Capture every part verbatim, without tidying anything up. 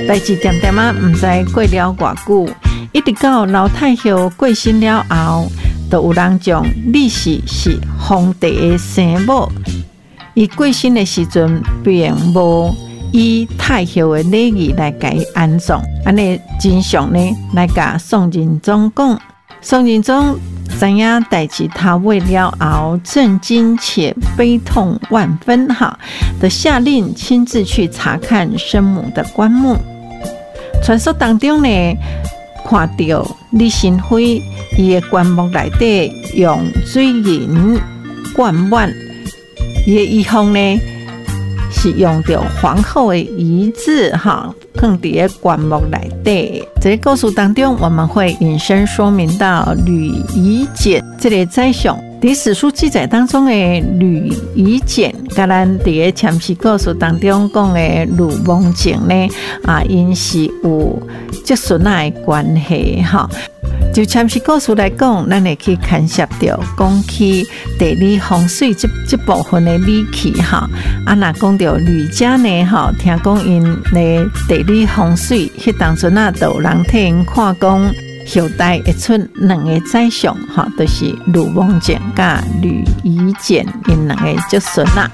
代志点点啊，毋知过了偌久，一直到老太后过身了后，就有人将李氏是皇帝的生母。伊过身的时阵，并无以太后的礼仪来给伊安葬，安尼真相呢，来甲宋仁宗讲，宋仁宗知影代志头尾了后，震惊且悲痛万分，哈，的下令亲自去查看生母的棺木。传说当中呢，看到李新辉伊的棺木内底用水银灌满，伊的遗风呢是用到皇后的遗志哈，放伫个棺木内底。这个故事当中，我们会引申说明到吕夷简这个宰相。伫史书记载当中的吕夷简，甲咱伫个前世故事当中讲的吕蒙景呢，啊，因是有接孙仔的关系哈。就前世故事来讲，咱会去牵涉到讲起地理风水这这部分的理气哈。啊，若讲到吕家呢，哈，听讲因的地理风水，迄当阵啊，都有人替因看讲，后代会出两个宰相，哈，就是吕蒙简甲吕夷简因两个子孙啊。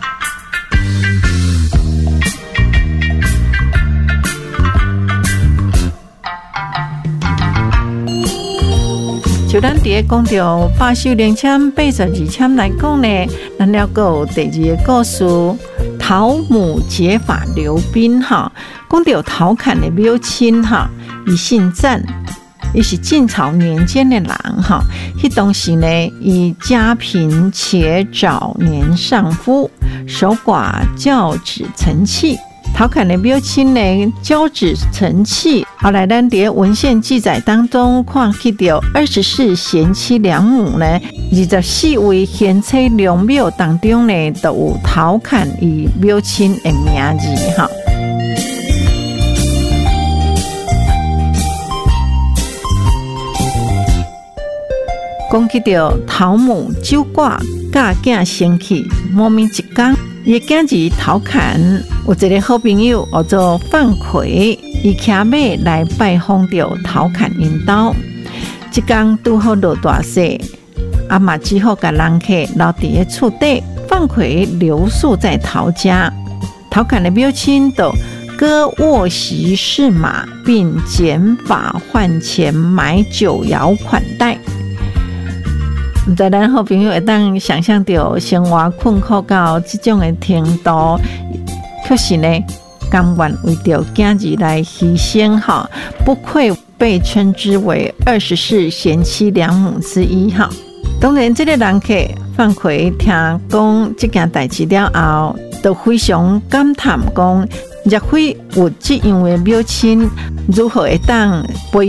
就咱伫个讲到八秀连签八十二签来讲呢，咱了个有第二个故事，陶母结发刘斌哈。讲到陶侃的母亲哈，伊姓赞，伊是晋朝年间的人哈。迄当时呢，伊家贫且早年丧夫，守寡教子成器。陶侃的母亲呢，教子成器。后来咱伫文献记载当中看去到二十四贤妻良母呢，二十四位贤妻良母当中呢，都有陶侃伊母亲的名字哈。讲起到陶母酒寡嫁囝生气，莫名一天，伊的囝儿陶侃有一个好朋友叫做范奎，伊骑马来拜访到陶侃因兜。一天拄好落大雪，阿嘛只好甲人客留伫个厝底。范奎留宿在陶家，陶侃的母亲就割卧席试马，并剪发换钱买酒肴款待。毋知咱好朋友会当想象到生活困苦到这种的程度，确实呢，甘愿为着囝儿来牺牲哈，不愧被称之为二十四贤妻良母之一哈。当然，这个人客范奎听讲这件代志了后，都非常感叹讲，若非有这样的母亲，如何会当陪